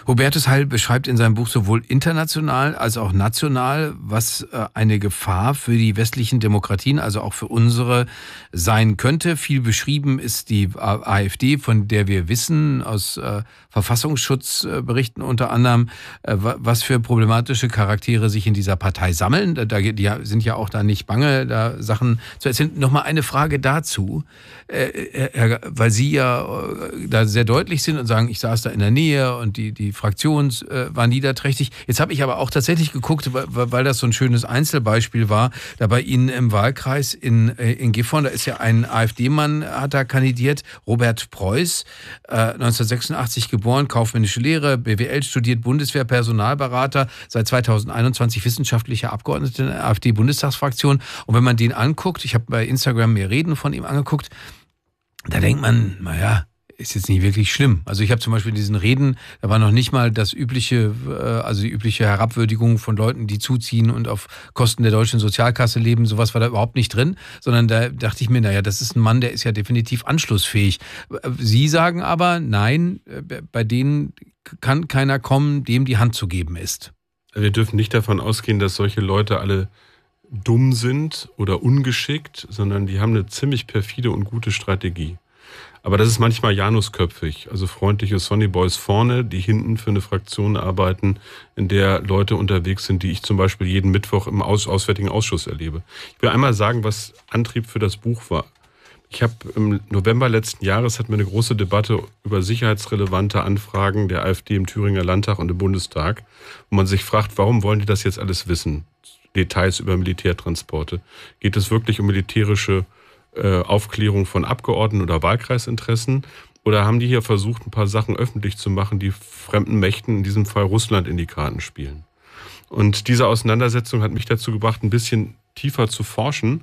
Hubertus Heil beschreibt in seinem Buch sowohl international als auch national, was eine Gefahr für die westlichen Demokratien, also auch für unsere, sein könnte. Viel beschrieben ist die AfD, von der wir wissen, aus Verfassungsschutzberichten unter anderem, was für problematische Charaktere sich in dieser Partei sammeln. Die sind ja auch da nicht bange, da Sachen zu erzählen. Nochmal eine Frage dazu, weil Sie ja da sehr deutlich sind und sagen, ich saß da in der Nähe und die Fraktion war niederträchtig. Jetzt habe ich aber auch tatsächlich geguckt, weil das so ein schönes Einzelbeispiel war, da bei Ihnen im Wahlkreis in Gifhorn, da ist ja ein AfD-Mann, hat da kandidiert, Robert Preuß, 1986 geboren, kaufmännische Lehre, BWL studiert, Bundeswehr, Personalberater, seit 2021 wissenschaftlicher Abgeordneter in der AfD-Bundestagsfraktion. Und wenn man den anguckt, ich habe bei Instagram mir Reden von ihm angeguckt, da denkt man, naja, ist jetzt nicht wirklich schlimm. Also ich habe zum Beispiel in diesen Reden, da war noch nicht mal das übliche, also die übliche Herabwürdigung von Leuten, die zuziehen und auf Kosten der deutschen Sozialkasse leben, sowas war da überhaupt nicht drin, sondern da dachte ich mir, naja, das ist ein Mann, der ist ja definitiv anschlussfähig. Sie sagen aber, nein, bei denen kann keiner kommen, dem die Hand zu geben ist. Wir dürfen nicht davon ausgehen, dass solche Leute alle dumm sind oder ungeschickt, sondern die haben eine ziemlich perfide und gute Strategie. Aber das ist manchmal janusköpfig, also freundliche Sonnyboys vorne, die hinten für eine Fraktion arbeiten, in der Leute unterwegs sind, die ich zum Beispiel jeden Mittwoch im Auswärtigen Ausschuss erlebe. Ich will einmal sagen, was Antrieb für das Buch war. Ich habe im November letzten Jahres hatten wir eine große Debatte über sicherheitsrelevante Anfragen der AfD im Thüringer Landtag und im Bundestag, wo man sich fragt, warum wollen die das jetzt alles wissen? Details über Militärtransporte. Geht es wirklich um militärische Aufklärung von Abgeordneten oder Wahlkreisinteressen? Oder haben die hier versucht, ein paar Sachen öffentlich zu machen, die fremden Mächten, in diesem Fall Russland, in die Karten spielen? Und diese Auseinandersetzung hat mich dazu gebracht, ein bisschen tiefer zu forschen,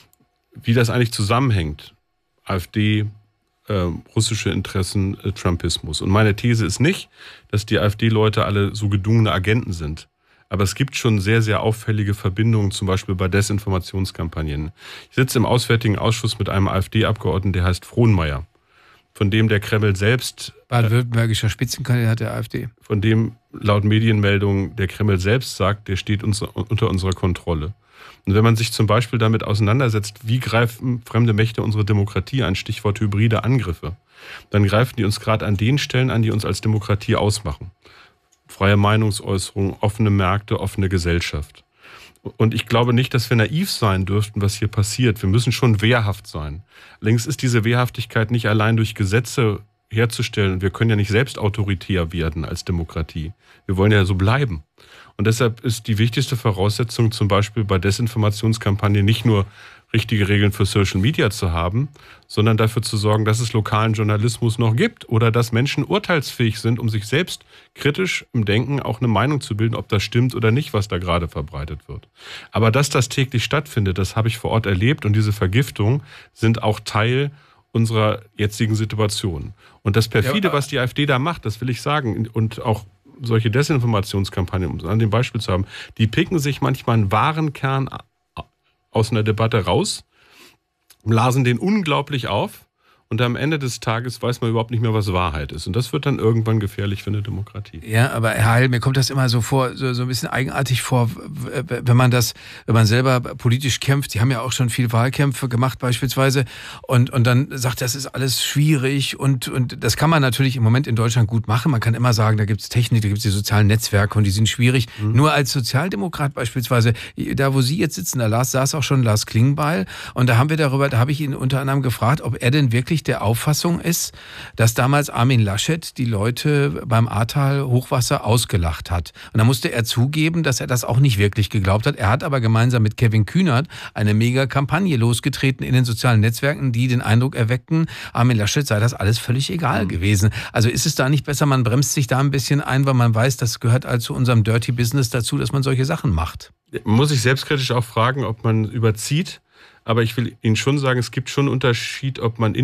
wie das eigentlich zusammenhängt. AfD, russische Interessen, Trumpismus. Und meine These ist nicht, dass die AfD-Leute alle so gedungene Agenten sind. Aber es gibt schon sehr, sehr auffällige Verbindungen, zum Beispiel bei Desinformationskampagnen. Ich sitze im Auswärtigen Ausschuss mit einem AfD-Abgeordneten, der heißt Frohnmaier, von dem der Kreml selbst... Baden-württembergischer Spitzenkandidat der AfD. Von dem laut Medienmeldungen der Kreml selbst sagt, der steht unter unserer Kontrolle. Und wenn man sich zum Beispiel damit auseinandersetzt, wie greifen fremde Mächte unsere Demokratie an, Stichwort hybride Angriffe, dann greifen die uns gerade an den Stellen an, die uns als Demokratie ausmachen. Freie Meinungsäußerung, offene Märkte, offene Gesellschaft. Und ich glaube nicht, dass wir naiv sein dürften, was hier passiert. Wir müssen schon wehrhaft sein. Allerdings ist diese Wehrhaftigkeit nicht allein durch Gesetze herzustellen. Wir können ja nicht selbst autoritär werden als Demokratie. Wir wollen ja so bleiben. Und deshalb ist die wichtigste Voraussetzung zum Beispiel bei Desinformationskampagnen nicht nur richtige Regeln für Social Media zu haben, sondern dafür zu sorgen, dass es lokalen Journalismus noch gibt oder dass Menschen urteilsfähig sind, um sich selbst kritisch im Denken auch eine Meinung zu bilden, ob das stimmt oder nicht, was da gerade verbreitet wird. Aber dass das täglich stattfindet, das habe ich vor Ort erlebt und diese Vergiftungen sind auch Teil unserer jetzigen Situation. Und das perfide, was die AfD da macht, das will ich sagen, und auch solche Desinformationskampagnen, um es an dem Beispiel zu haben, die picken sich manchmal einen wahren Kern aus einer Debatte raus, blasen den unglaublich auf und am Ende des Tages weiß man überhaupt nicht mehr, was Wahrheit ist. Und das wird dann irgendwann gefährlich für eine Demokratie. Ja, aber Herr Heil, mir kommt das immer so vor, so ein bisschen eigenartig vor, wenn man selber politisch kämpft. Die haben ja auch schon viel Wahlkämpfe gemacht beispielsweise und dann sagt, das ist alles schwierig und das kann man natürlich im Moment in Deutschland gut machen. Man kann immer sagen, da gibt es Technik, da gibt es die sozialen Netzwerke und die sind schwierig. Nur als Sozialdemokrat beispielsweise, da wo Sie jetzt sitzen, da saß auch schon Lars Klingbeil und da habe ich ihn unter anderem gefragt, ob er denn wirklich der Auffassung ist, dass damals Armin Laschet die Leute beim Ahrtal-Hochwasser ausgelacht hat. Und da musste er zugeben, dass er das auch nicht wirklich geglaubt hat. Er hat aber gemeinsam mit Kevin Kühnert eine mega Kampagne losgetreten in den sozialen Netzwerken, die den Eindruck erweckten, Armin Laschet sei das alles völlig egal gewesen. Also ist es da nicht besser, man bremst sich da ein bisschen ein, weil man weiß, das gehört halt zu unserem Dirty Business dazu, dass man solche Sachen macht? Muss ich selbstkritisch auch fragen, ob man überzieht. Aber ich will Ihnen schon sagen, es gibt schon einen Unterschied, ob man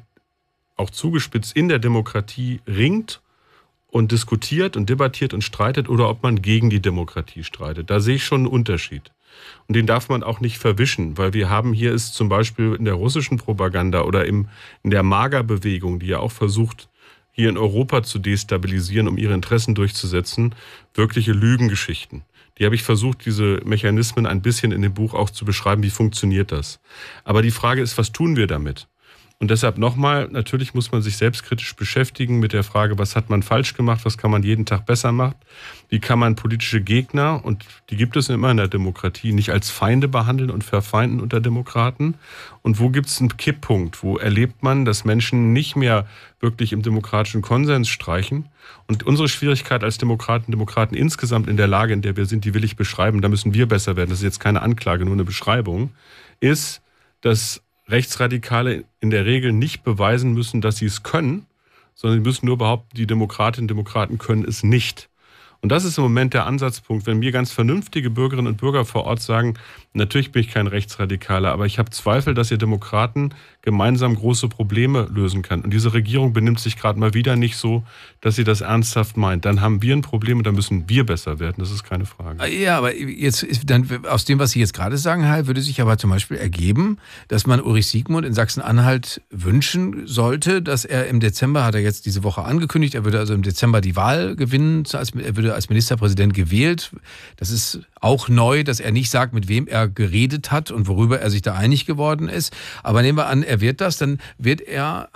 auch zugespitzt in der Demokratie ringt und diskutiert und debattiert und streitet oder ob man gegen die Demokratie streitet. Da sehe ich schon einen Unterschied. Und den darf man auch nicht verwischen, weil hier ist zum Beispiel in der russischen Propaganda oder in der Maga-Bewegung, die ja auch versucht, hier in Europa zu destabilisieren, um ihre Interessen durchzusetzen, wirkliche Lügengeschichten. Die habe ich versucht, diese Mechanismen ein bisschen in dem Buch auch zu beschreiben, wie funktioniert das. Aber die Frage ist, was tun wir damit? Und deshalb nochmal, natürlich muss man sich selbstkritisch beschäftigen mit der Frage, was hat man falsch gemacht, was kann man jeden Tag besser machen, wie kann man politische Gegner, und die gibt es immer in der Demokratie, nicht als Feinde behandeln und verfeinden unter Demokraten, und wo gibt es einen Kipppunkt, wo erlebt man, dass Menschen nicht mehr wirklich im demokratischen Konsens streichen. Und unsere Schwierigkeit als Demokraten insgesamt in der Lage, in der wir sind, die will ich beschreiben, da müssen wir besser werden, das ist jetzt keine Anklage, nur eine Beschreibung, ist, dass Rechtsradikale in der Regel nicht beweisen müssen, dass sie es können, sondern sie müssen nur behaupten, die Demokratinnen und Demokraten können es nicht. Und das ist im Moment der Ansatzpunkt, wenn mir ganz vernünftige Bürgerinnen und Bürger vor Ort sagen, natürlich bin ich kein Rechtsradikaler, aber ich habe Zweifel, dass ihr Demokraten gemeinsam große Probleme lösen kann. Und diese Regierung benimmt sich gerade mal wieder nicht so, dass sie das ernsthaft meint. Dann haben wir ein Problem und dann müssen wir besser werden. Das ist keine Frage. Ja, aber jetzt dann aus dem, was Sie jetzt gerade sagen, Herr, würde sich aber zum Beispiel ergeben, dass man Ulrich Siegmund in Sachsen-Anhalt wünschen sollte, dass er im Dezember, hat er jetzt diese Woche angekündigt, er würde also im Dezember die Wahl gewinnen, er würde als Ministerpräsident gewählt. Das ist auch neu, dass er nicht sagt, mit wem er geredet hat und worüber er sich da einig geworden ist. Aber nehmen wir an, er wird das, dann wird er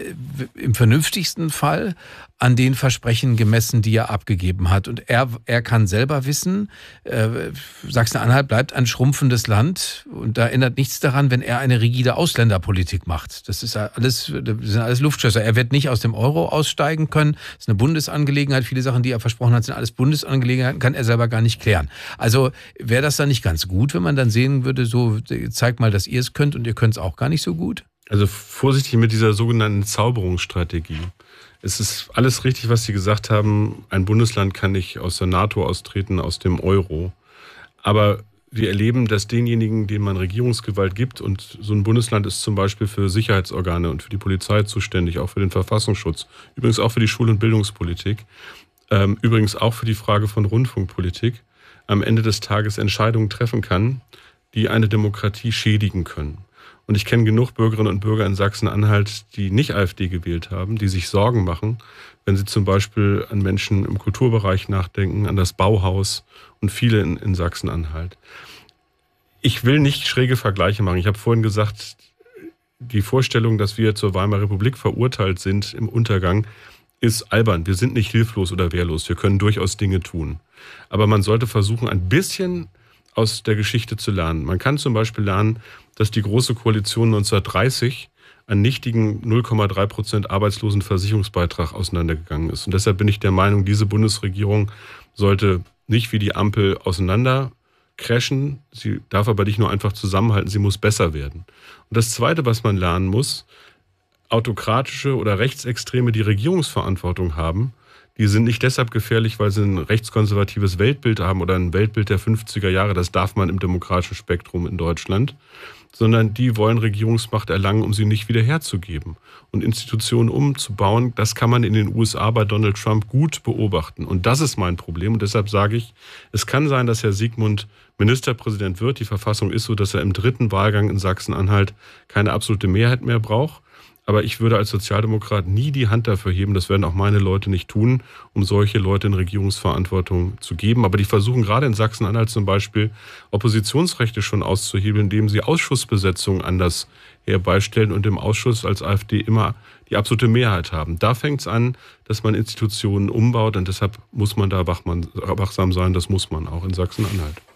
im vernünftigsten Fall an den Versprechen gemessen, die er abgegeben hat. Und er kann selber wissen, Sachsen-Anhalt bleibt ein schrumpfendes Land und da ändert nichts daran, wenn er eine rigide Ausländerpolitik macht. Das sind alles Luftschlösser. Er wird nicht aus dem Euro aussteigen können. Das ist eine Bundesangelegenheit. Viele Sachen, die er versprochen hat, sind alles Bundesangelegenheiten, kann er selber gar nicht klären. Also wäre das dann nicht ganz gut, wenn man dann sehen würde, so zeigt mal, dass ihr es könnt und ihr könnt es auch gar nicht so gut? Also vorsichtig mit dieser sogenannten Zauberungsstrategie. Es ist alles richtig, was Sie gesagt haben. Ein Bundesland kann nicht aus der NATO austreten, aus dem Euro. Aber wir erleben, dass denjenigen, denen man Regierungsgewalt gibt, und so ein Bundesland ist zum Beispiel für Sicherheitsorgane und für die Polizei zuständig, auch für den Verfassungsschutz, übrigens auch für die Schul- und Bildungspolitik, übrigens auch für die Frage von Rundfunkpolitik, am Ende des Tages Entscheidungen treffen kann, die eine Demokratie schädigen können. Und ich kenne genug Bürgerinnen und Bürger in Sachsen-Anhalt, die nicht AfD gewählt haben, die sich Sorgen machen, wenn sie zum Beispiel an Menschen im Kulturbereich nachdenken, an das Bauhaus und viele in Sachsen-Anhalt. Ich will nicht schräge Vergleiche machen. Ich habe vorhin gesagt, die Vorstellung, dass wir zur Weimarer Republik verurteilt sind im Untergang, ist albern. Wir sind nicht hilflos oder wehrlos. Wir können durchaus Dinge tun. Aber man sollte versuchen, ein bisschen aus der Geschichte zu lernen. Man kann zum Beispiel lernen, dass die Große Koalition 1930 an nichtigen 0,3% Arbeitslosenversicherungsbeitrag auseinandergegangen ist. Und deshalb bin ich der Meinung, diese Bundesregierung sollte nicht wie die Ampel auseinander crashen. Sie darf aber nicht nur einfach zusammenhalten, sie muss besser werden. Und das Zweite, was man lernen muss, autokratische oder Rechtsextreme, die Regierungsverantwortung haben, die sind nicht deshalb gefährlich, weil sie ein rechtskonservatives Weltbild haben oder ein Weltbild der 50er Jahre, das darf man im demokratischen Spektrum in Deutschland, sondern die wollen Regierungsmacht erlangen, um sie nicht wieder herzugeben. Und Institutionen umzubauen, das kann man in den USA bei Donald Trump gut beobachten. Und das ist mein Problem. Und deshalb sage ich, es kann sein, dass Herr Siegmund Ministerpräsident wird. Die Verfassung ist so, dass er im 3. Wahlgang in Sachsen-Anhalt keine absolute Mehrheit mehr braucht. Aber ich würde als Sozialdemokrat nie die Hand dafür heben, das werden auch meine Leute nicht tun, um solche Leute in Regierungsverantwortung zu geben. Aber die versuchen gerade in Sachsen-Anhalt zum Beispiel Oppositionsrechte schon auszuhebeln, indem sie Ausschussbesetzungen anders herbeistellen und im Ausschuss als AfD immer die absolute Mehrheit haben. Da fängt es an, dass man Institutionen umbaut und deshalb muss man da wachsam sein, das muss man auch in Sachsen-Anhalt.